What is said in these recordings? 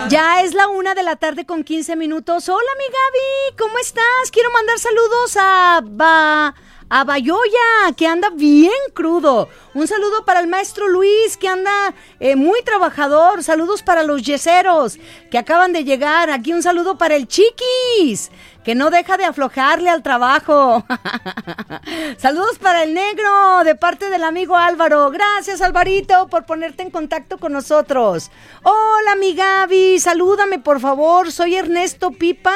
Ya es la 1:15 p.m. Hola, mi Gaby, ¿cómo estás? Quiero mandar saludos a Bayoya, que anda bien crudo. Un saludo para el maestro Luis, que anda muy trabajador. Saludos para los yeseros que acaban de llegar. Aquí un saludo para el Chiquis, que no deja de aflojarle al trabajo. Saludos para el negro, de parte del amigo Álvaro. Gracias, Alvarito, por ponerte en contacto con nosotros. Hola, mi Gaby, salúdame, por favor. Soy Ernesto Pipa.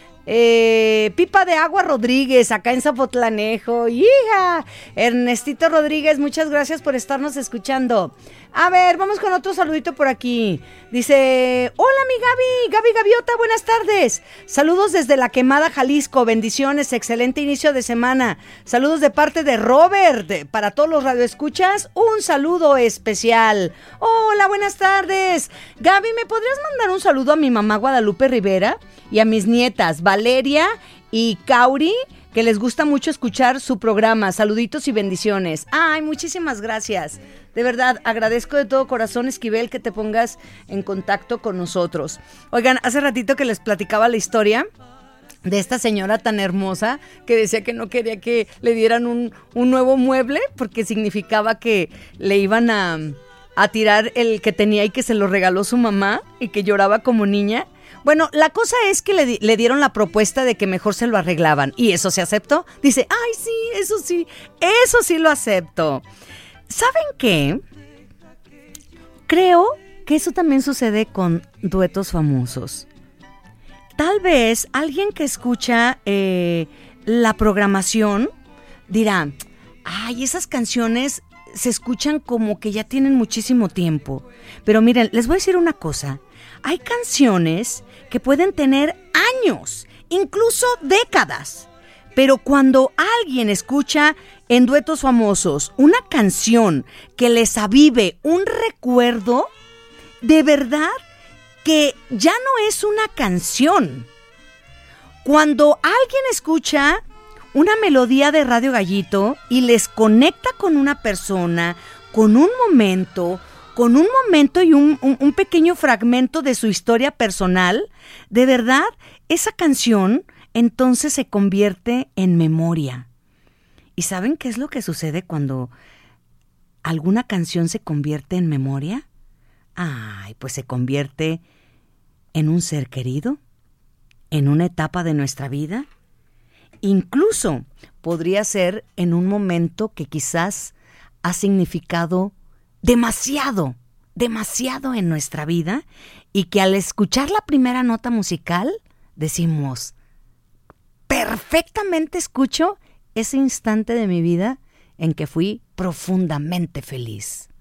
Pipa de Agua Rodríguez, acá en Zapotlanejo. ¡Hija! Ernestito Rodríguez, muchas gracias por estarnos escuchando. A ver, vamos con otro saludito por aquí. Dice, hola mi Gaby Gaviota, buenas tardes. Saludos desde La Quemada, Jalisco. Bendiciones, excelente inicio de semana. Saludos de parte de Robert. Para todos los radioescuchas, un saludo especial. Hola, buenas tardes. Gaby, ¿me podrías mandar un saludo a mi mamá Guadalupe Rivera y a mis nietas Valeria y Kauri, que les gusta mucho escuchar su programa? Saluditos y bendiciones. Ay, muchísimas gracias. De verdad, agradezco de todo corazón, Esquivel, que te pongas en contacto con nosotros. Oigan, hace ratito que les platicaba la historia de esta señora tan hermosa que decía que no quería que le dieran un nuevo mueble porque significaba que le iban a tirar el que tenía y que se lo regaló su mamá y que lloraba como niña. Bueno, la cosa es que le dieron la propuesta de que mejor se lo arreglaban. ¿Y eso se aceptó? Dice, ay, sí, eso sí lo acepto. ¿Saben qué? Creo que eso también sucede con duetos famosos. Tal vez alguien que escucha la programación dirá, ay, esas canciones se escuchan como que ya tienen muchísimo tiempo. Pero miren, les voy a decir una cosa. Hay canciones que pueden tener años, incluso décadas. Pero cuando alguien escucha en duetos famosos una canción que les avive un recuerdo, de verdad que ya no es una canción. Cuando alguien escucha una melodía de Radio Gallito y les conecta con una persona, con un momento y un pequeño fragmento de su historia personal, de verdad, esa canción entonces se convierte en memoria. ¿Y saben qué es lo que sucede cuando alguna canción se convierte en memoria? Ay, pues se convierte en un ser querido, en una etapa de nuestra vida. Incluso podría ser en un momento que quizás ha significado demasiado en nuestra vida y que al escuchar la primera nota musical decimos, perfectamente escucho ese instante de mi vida en que fui profundamente feliz.